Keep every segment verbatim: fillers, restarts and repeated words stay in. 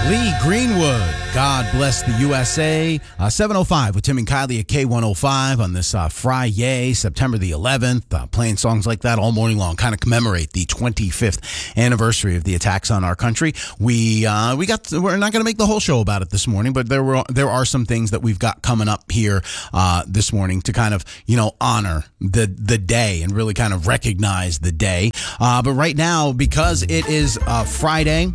Lee Greenwood, God Bless the U S A. Uh, seven oh five with Tim and Kylie at K one oh five on this uh, Friday, September the eleventh. Uh, playing songs like that all morning long, kind of commemorate the twenty-fifth anniversary of the attacks on our country. We uh, we got to, we're not going to make the whole show about it this morning, but there were there are some things that we've got coming up here uh, this morning to kind of you know honor the the day and really kind of recognize the day. Uh, but right now, because it is uh, Friday,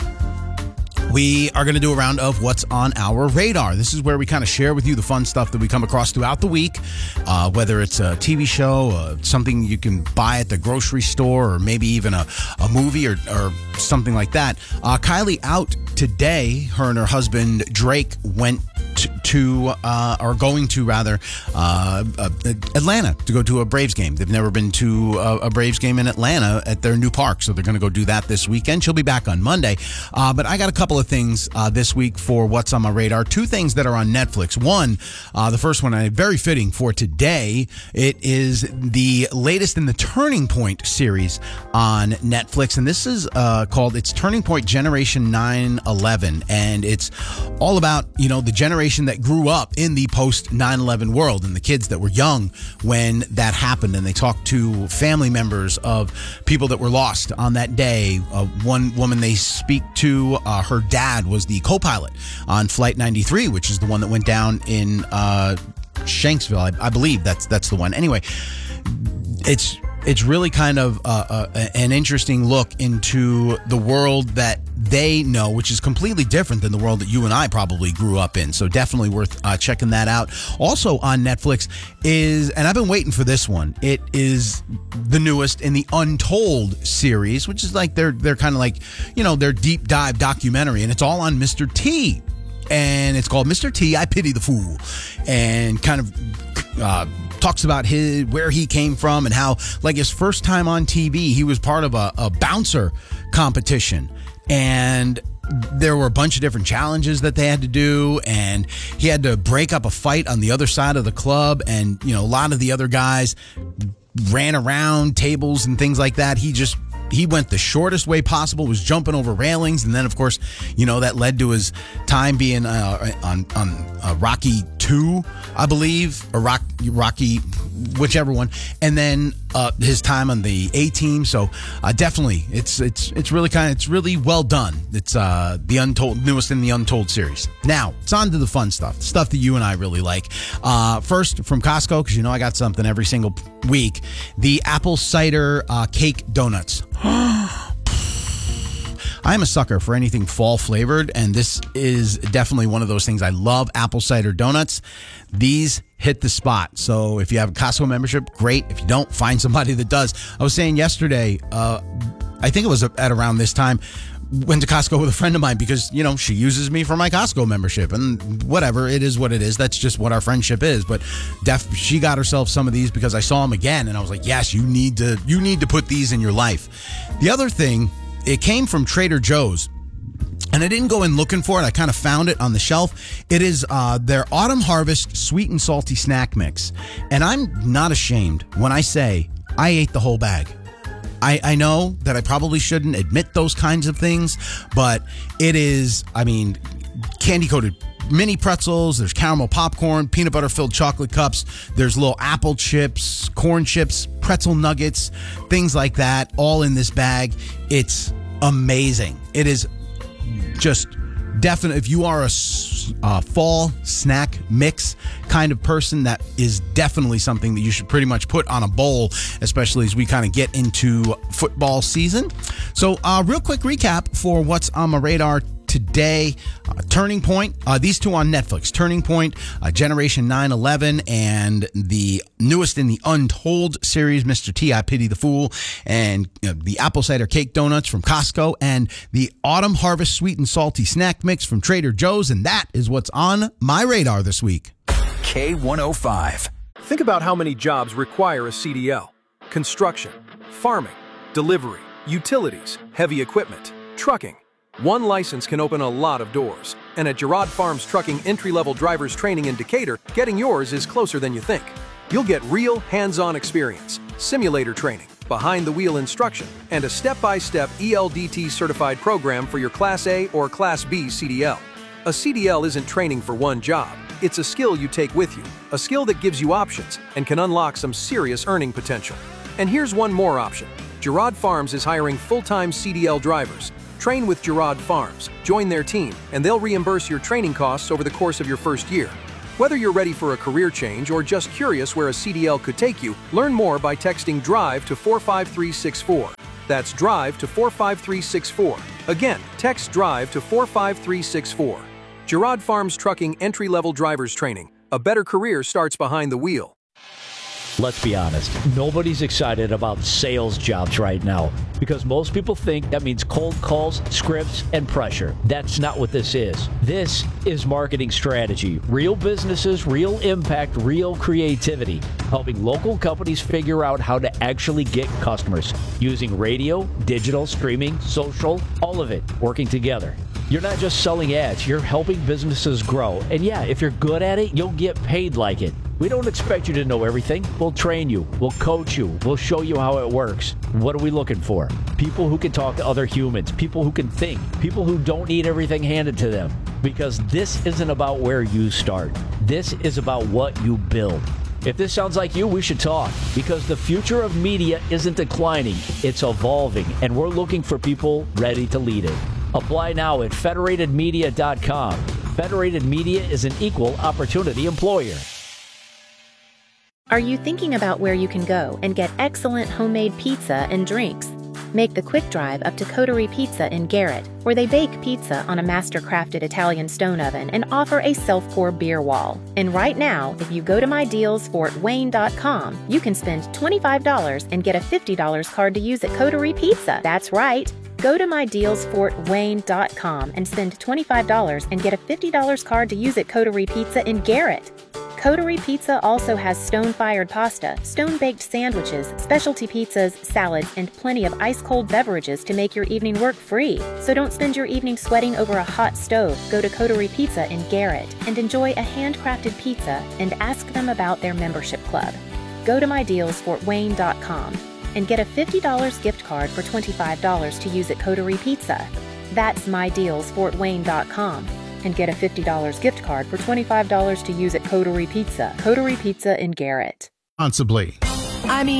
we are going to do a round of what's on our radar. This is where we kind of share with you the fun stuff that we come across throughout the week, uh, whether it's a T V show, uh, something you can buy at the grocery store, or maybe even a, a movie or, or something like that. Uh, Kylie out today. Her and her husband, Drake, went to, to uh, or going to rather, uh, uh, Atlanta to go to a Braves game. They've never been to a, a Braves game in Atlanta at their new park, so they're going to go do that this weekend. She'll be back on Monday. Uh, but I got a couple of things uh, this week for what's on my radar. Two things that are on Netflix. One, uh, the first one, uh, very fitting for today. It is the latest in the Turning Point series on Netflix, and this is uh, called, it's Turning Point Generation nine eleven, and it's all about, you know, the generation that grew up in the post nine eleven world and the kids that were young when that happened, and they talked to family members of people that were lost on that day. Uh, one woman they speak to, uh, her dad was the co-pilot on Flight ninety-three, which is the one that went down in uh, Shanksville. I, I believe that's that's the one. Anyway, it's it's really kind of uh, uh, an interesting look into the world that they know, which is completely different than the world that you and I probably grew up in. So definitely worth uh, checking that out. Also on Netflix is, and I've been waiting for this one, it is the newest in the Untold series, which is like they're they're kind of like, you know, their deep dive documentary, and it's all on Mister T. And it's called Mister T, I Pity the Fool, and kind of uh, talks about his where he came from and how, like, his first time on T V, he was part of a, a bouncer competition. And there were a bunch of different challenges that they had to do, and he had to break up a fight on the other side of the club, and, you know, a lot of the other guys ran around tables and things like that. He just He went the shortest way possible, was jumping over railings, and then, of course, you know, that led to his time being uh, on on uh, Rocky two, I believe, or Rock, Rocky, whichever one, and then uh, his time on the A Team. So uh, definitely, it's it's it's really kind of it's really well done. It's uh, the Untold, newest in the Untold series. Now it's on to the fun stuff, stuff that you and I really like. Uh, first, from Costco, because you know I got something every single week. The apple cider uh, cake donuts. I'm a sucker for anything fall flavored, and this is definitely one of those things. I love apple cider donuts. These hit the spot. So if you have a Costco membership, great. If you don't, find somebody that does. I was saying yesterday, uh, I think it was at around this time, went to Costco with a friend of mine because, you know, she uses me for my Costco membership, and whatever, it is what it is. That's just what our friendship is. But def- she got herself some of these because I saw them again, and I was like, yes, you need to you need to put these in your life. The other thing, it came from Trader Joe's, and I didn't go in looking for it. I kind of found it on the shelf. It is uh, their Autumn Harvest Sweet and Salty Snack Mix, and I'm not ashamed when I say I ate the whole bag. I, I know that I probably shouldn't admit those kinds of things, but it is, I mean, candy-coated mini pretzels, there's caramel popcorn, peanut butter-filled chocolate cups, there's little apple chips, corn chips, pretzel nuggets, things like that, all in this bag. It's amazing. It is just definite. If you are a uh, fall snack mix kind of person, that is definitely something that you should pretty much put on a bowl, especially as we kind of get into football season. So uh, real quick recap for what's on my radar today. Uh, Turning Point, uh, these two on Netflix, Turning Point, uh, Generation nine eleven, and the newest in the Untold series, Mister T, I Pity the Fool, and you know, the apple cider cake donuts from Costco, and the Autumn Harvest Sweet and Salty Snack Mix from Trader Joe's, and that is what's on my radar this week. K one oh five. Think about how many jobs require a C D L. Construction, farming, delivery, utilities, heavy equipment, trucking. One license can open a lot of doors, and at Girard Farms Trucking entry-level drivers training in Decatur, getting yours is closer than you think. You'll get real hands-on experience, simulator training, behind-the-wheel instruction, and a step-by-step E L D T certified program for your Class A or Class B C D L. A C D L isn't training for one job. It's a skill you take with you, a skill that gives you options and can unlock some serious earning potential. And here's one more option. Girard Farms is hiring full-time C D L drivers. Train with Girard Farms, join their team, and they'll reimburse your training costs over the course of your first year. Whether you're ready for a career change or just curious where a C D L could take you, learn more by texting DRIVE to four five three six four. That's DRIVE to four five three six four. Again, text DRIVE to four five three six four. Girard Farms Trucking Entry-Level Drivers Training. A better career starts behind the wheel. Let's be honest, nobody's excited about sales jobs right now because most people think that means cold calls, scripts, and pressure. That's not what this is. This is marketing strategy. Real businesses, real impact, real creativity. Helping local companies figure out how to actually get customers using radio, digital, streaming, social, all of it working together. You're not just selling ads, you're helping businesses grow. And yeah, if you're good at it, you'll get paid like it. We don't expect you to know everything. We'll train you. We'll coach you. We'll show you how it works. What are we looking for? People who can talk to other humans. People who can think. People who don't need everything handed to them. Because this isn't about where you start. This is about what you build. If this sounds like you, we should talk. Because the future of media isn't declining. It's evolving. And we're looking for people ready to lead it. Apply now at federated media dot com. Federated Media is an equal opportunity employer. Are you thinking about where you can go and get excellent homemade pizza and drinks? Make the quick drive up to Coterie Pizza in Garrett, where they bake pizza on a master-crafted Italian stone oven and offer a self-pour beer wall. And right now, if you go to my deals fort wayne dot com, you can spend twenty-five dollars and get a fifty dollars card to use at Coterie Pizza. That's right. Go to my deals fort wayne dot com and spend twenty-five dollars and get a fifty dollars card to use at Coterie Pizza in Garrett. Coterie Pizza also has stone-fired pasta, stone-baked sandwiches, specialty pizzas, salads, and plenty of ice-cold beverages to make your evening work free. So don't spend your evening sweating over a hot stove. Go to Coterie Pizza in Garrett and enjoy a handcrafted pizza and ask them about their membership club. Go to my deals fort wayne dot com and get a fifty dollars gift card for twenty-five dollars to use at Coterie Pizza. That's my deals fort wayne dot com. And get a fifty dollars gift card for twenty-five dollars to use at Coterie Pizza. Coterie Pizza in Garrett. Responsibly. I mean,